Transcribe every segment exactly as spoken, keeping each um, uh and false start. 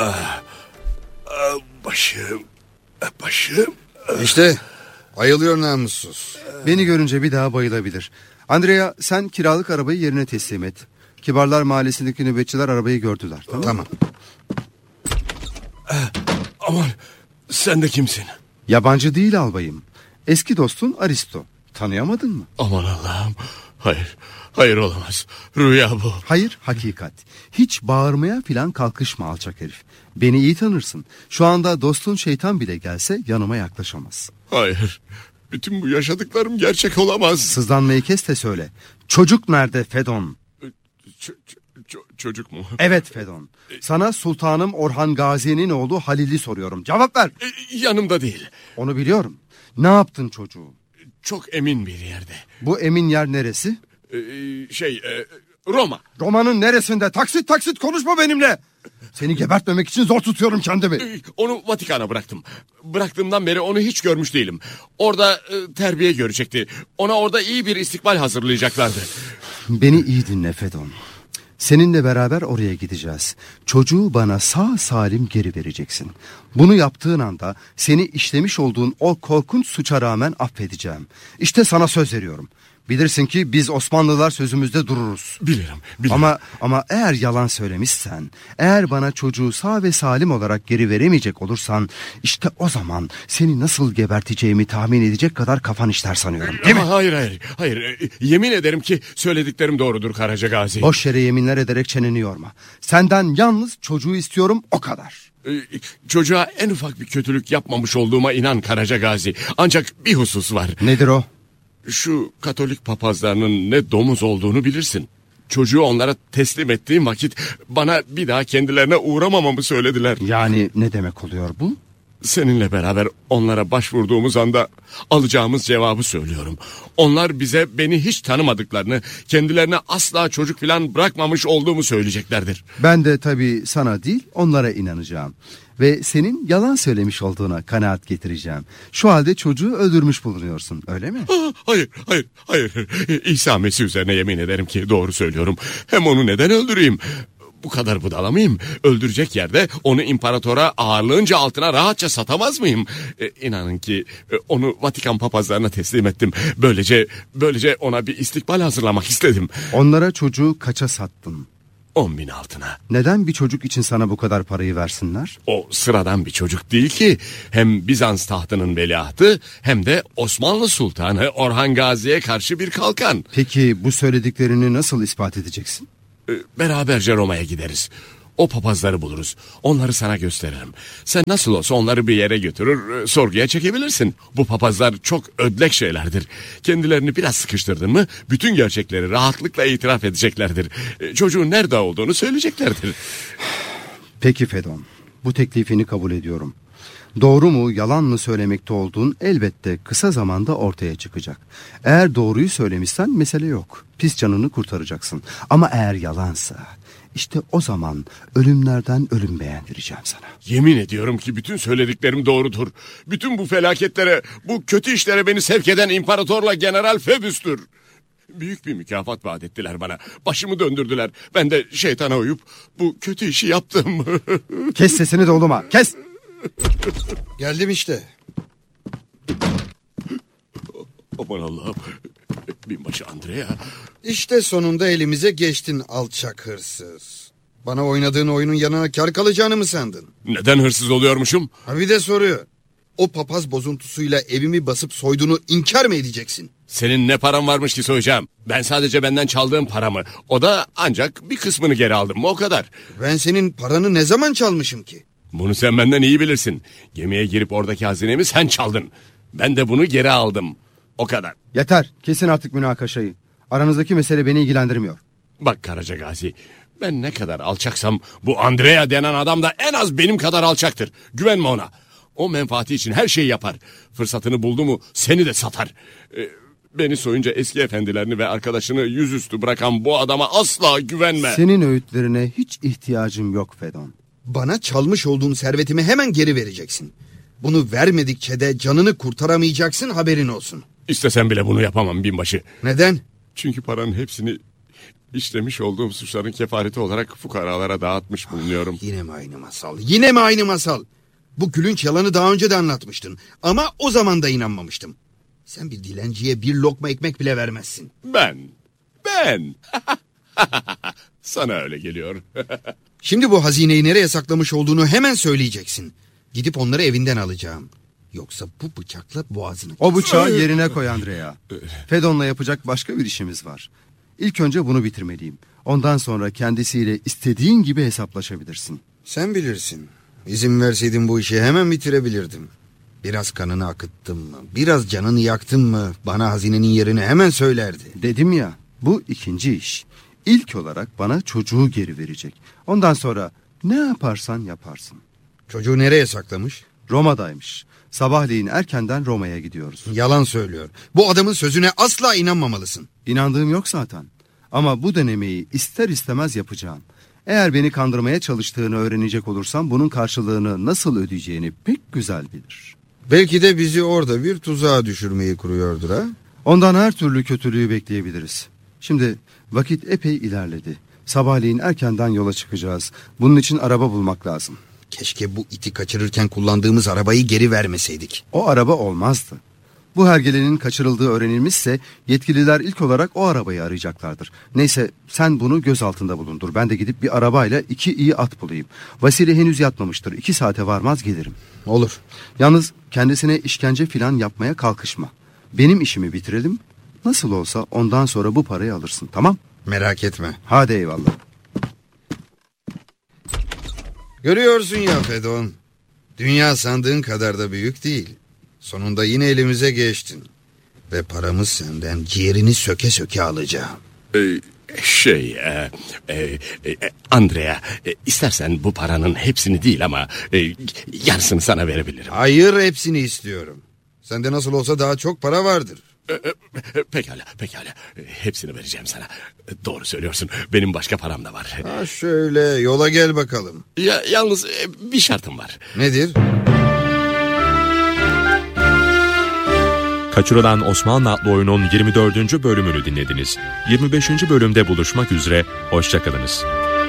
Ah, ah, başım, başım. İşte ayılıyor namussuz. Beni görünce bir daha bayılabilir. Andrea, sen kiralık arabayı yerine teslim et. Kibarlar Mahallesi'ndeki nöbetçiler arabayı gördüler. Tamam. Tamam. Ah, aman, sen de kimsin? Yabancı değil albayım. Eski dostun Aristo. Tanıyamadın mı? Aman Allah'ım. Hayır, hayır olamaz. Rüya bu. Hayır, hakikat. Hiç bağırmaya filan kalkışma alçak herif. Beni iyi tanırsın. Şu anda dostun şeytan bile gelse yanıma yaklaşamaz. Hayır. Bütün bu yaşadıklarım gerçek olamaz. Sızlanmayı kes de söyle. Çocuk nerede Fedon? Ç- ç- çocuk mu? Evet Fedon. Sana Sultanım Orhan Gazi'nin oğlu Halil'i soruyorum. Cevap ver. E, yanımda değil. Onu biliyorum. Ne yaptın çocuğu? Çok emin bir yerde. Bu emin yer neresi? Ee, şey e, Roma. Roma'nın neresinde? Taksit taksit konuşma benimle. Seni gebertmemek için zor tutuyorum kendimi. Ee, onu Vatikan'a bıraktım. Bıraktığımdan beri onu hiç görmüş değilim. Orada e, terbiye görecekti. Ona orada iyi bir istikbal hazırlayacaklardı. Beni iyi dinle Fedon. Seninle beraber oraya gideceğiz. Çocuğu bana sağ salim geri vereceksin. Bunu yaptığın anda seni işlemiş olduğun o korkunç suça rağmen affedeceğim. İşte sana söz veriyorum. Bilirsin ki biz Osmanlılar sözümüzde dururuz. Bilirim, bilirim. Ama ama eğer yalan söylemişsen, eğer bana çocuğu sağ ve salim olarak geri veremeyecek olursan, işte o zaman seni nasıl geberteceğimi tahmin edecek kadar kafan işler sanıyorum. Değil mi? Hayır, hayır, hayır. Yemin ederim ki söylediklerim doğrudur Karaca Gazi. Boş yere yeminler ederek çeneni yorma. Senden yalnız çocuğu istiyorum, o kadar. Çocuğa en ufak bir kötülük yapmamış olduğuma inan Karaca Gazi. Ancak bir husus var. Nedir o? Şu Katolik papazlarının ne domuz olduğunu bilirsin. Çocuğu onlara teslim ettiğim vakit bana bir daha kendilerine uğramamamı söylediler. Yani ne demek oluyor bu? Seninle beraber onlara başvurduğumuz anda alacağımız cevabı söylüyorum. Onlar bize beni hiç tanımadıklarını, kendilerine asla çocuk falan bırakmamış olduğumu söyleyeceklerdir. Ben de tabii sana değil onlara inanacağım. Ve senin yalan söylemiş olduğuna kanaat getireceğim. Şu halde çocuğu öldürmüş bulunuyorsun, öyle mi? Hayır, hayır, hayır. İsa Mesih üzerine yemin ederim ki doğru söylüyorum. Hem onu neden öldüreyim? Bu kadar budalamayayım. Öldürecek yerde onu imparatora ağırlığınca altına rahatça satamaz mıyım? E, inanın ki e, onu Vatikan papazlarına teslim ettim. Böylece böylece ona bir istikbal hazırlamak istedim. Onlara çocuğu kaça sattın? On bin altına. Neden bir çocuk için sana bu kadar parayı versinler? O sıradan bir çocuk değil ki. Hem Bizans tahtının veliahtı hem de Osmanlı Sultanı Orhan Gazi'ye karşı bir kalkan. Peki bu söylediklerini nasıl ispat edeceksin? Ee, beraberce Roma'ya gideriz. O papazları buluruz. Onları sana gösteririm. Sen nasıl olsa onları bir yere götürür, sorguya çekebilirsin. Bu papazlar çok ödlek şeylerdir. Kendilerini biraz sıkıştırdın mı bütün gerçekleri rahatlıkla itiraf edeceklerdir. Çocuğun nerede olduğunu söyleyeceklerdir. Peki Fedon, bu teklifini kabul ediyorum. Doğru mu yalan mı söylemekte olduğun elbette kısa zamanda ortaya çıkacak. Eğer doğruyu söylemişsen mesele yok. Pis canını kurtaracaksın. Ama eğer yalansa işte o zaman ölümlerden ölüm beğendireceğim sana. Yemin ediyorum ki bütün söylediklerim doğrudur. Bütün bu felaketlere, bu kötü işlere beni sevk eden imparatorla General Phoebus'tur. Büyük bir mükafat vaat ettiler bana. Başımı döndürdüler. Ben de şeytana uyup bu kötü işi yaptım. Kes sesini de oğluma, kes! Geldim işte. Aman Allah'ım. Binbaşı Andrea. İşte sonunda elimize geçtin alçak hırsız. Bana oynadığın oyunun yanına kar kalacağını mı sandın? Neden hırsız oluyormuşum? Ha bir de soruyor. O papaz bozuntusuyla evimi basıp soyduğunu inkar mı edeceksin? Senin ne param varmış ki soyacağım? Ben sadece benden çaldığım paramı. O da ancak bir kısmını geri aldım. O kadar. Ben senin paranı ne zaman çalmışım ki? Bunu sen benden iyi bilirsin. Gemiye girip oradaki hazinemi sen çaldın. Ben de bunu geri aldım. O kadar. Yeter, kesin artık münakaşayı. Aranızdaki mesele beni ilgilendirmiyor. Bak Karaca Gazi, ben ne kadar alçaksam bu Andrea denen adam da en az benim kadar alçaktır. Güvenme ona. O menfaati için her şeyi yapar. Fırsatını buldu mu seni de satar. Ee, beni soyunca eski efendilerini ve arkadaşını yüzüstü bırakan bu adama asla güvenme. Senin öğütlerine hiç ihtiyacım yok Fedon. Bana çalmış olduğun servetimi hemen geri vereceksin. Bunu vermedikçe de canını kurtaramayacaksın, haberin olsun. İstesem bile bunu yapamam binbaşı. Neden? Çünkü paranın hepsini işlemiş olduğum suçların kefareti olarak fukaralara dağıtmış bulunuyorum. Yine mi aynı masal? Yine mi aynı masal? Bu gülünç yalanı daha önce de anlatmıştın. Ama o zaman da inanmamıştım. Sen bir dilenciye bir lokma ekmek bile vermezsin. Ben, ben. Sana öyle geliyor. Şimdi bu hazineyi nereye saklamış olduğunu hemen söyleyeceksin. Gidip onları evinden alacağım. Yoksa bu bıçakla boğazını... O bıçağı yerine koy Andrea. Fedon'la yapacak başka bir işimiz var. İlk önce bunu bitirmeliyim. Ondan sonra kendisiyle istediğin gibi hesaplaşabilirsin. Sen bilirsin. İzin verseydin bu işi hemen bitirebilirdim. Biraz kanını akıttım mı, biraz canını yaktın mı bana hazinenin yerini hemen söylerdi. Dedim ya, bu ikinci iş. İlk olarak bana çocuğu geri verecek. Ondan sonra ne yaparsan yaparsın. Çocuğu nereye saklamış? Roma'daymış. Sabahleyin erkenden Roma'ya gidiyoruz. Yalan söylüyor. Bu adamın sözüne asla inanmamalısın. İnandığım yok zaten. Ama bu denemeyi ister istemez yapacağım. Eğer beni kandırmaya çalıştığını öğrenecek olursam bunun karşılığını nasıl ödeyeceğini pek güzel bilir. Belki de bizi orada bir tuzağa düşürmeyi kuruyordur ha? Ondan her türlü kötülüğü bekleyebiliriz. Şimdi vakit epey ilerledi. Sabahleyin erkenden yola çıkacağız. Bunun için araba bulmak lazım. Keşke bu iti kaçırırken kullandığımız arabayı geri vermeseydik. O araba olmazdı. Bu hergelenin kaçırıldığı öğrenilmişse yetkililer ilk olarak o arabayı arayacaklardır. Neyse sen bunu göz altında bulundur. Ben de gidip bir arabayla iki iyi at bulayım. Vasili henüz yatmamıştır. İki saate varmaz gelirim. Olur. Yalnız kendisine işkence filan yapmaya kalkışma. Benim işimi bitirelim. Nasıl olsa ondan sonra bu parayı alırsın, tamam? Merak etme. Hadi eyvallah. Görüyorsun ya Fedon. Dünya sandığın kadar da büyük değil. Sonunda yine elimize geçtin. Ve paramız senden ciğerini söke söke alacağım. Ee, şey, e, e, e, Andrea, e, istersen bu paranın hepsini değil ama e, yarısını sana verebilirim. Hayır, hepsini istiyorum. Sende nasıl olsa daha çok para vardır. E, e, pekala, pekala. E, hepsini vereceğim sana. E, doğru söylüyorsun. Benim başka param da var. Ha şöyle, yola gel bakalım. Ya, yalnız e, bir şartım var. Nedir? Kaçırılan Osmanlı adlı oyunun yirmi dördüncü bölümünü dinlediniz. yirmi beşinci bölümde buluşmak üzere, hoşçakalınız.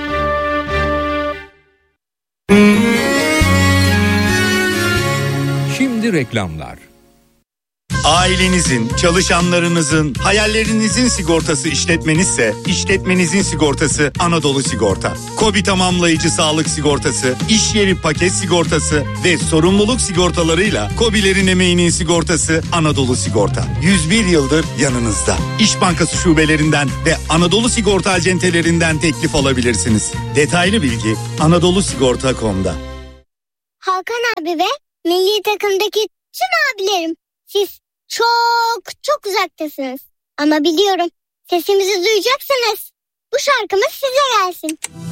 Şimdi reklamlar. Ailenizin, çalışanlarınızın, hayallerinizin sigortası işletmenizse, işletmenizin sigortası Anadolu Sigorta. KOBİ tamamlayıcı sağlık sigortası, iş yeri paket sigortası ve sorumluluk sigortalarıyla KOBİ'lerin emeğinin sigortası Anadolu Sigorta. yüz bir yıldır yanınızda. İş Bankası şubelerinden ve Anadolu Sigorta acentelerinden teklif alabilirsiniz. Detaylı bilgi anadolu sigorta nokta com'da. Hakan abi ve milli takımdaki tüm abilerim, siz çok çok uzaktasınız. Ama biliyorum, sesimizi duyacaksınız. Bu şarkımız size gelsin.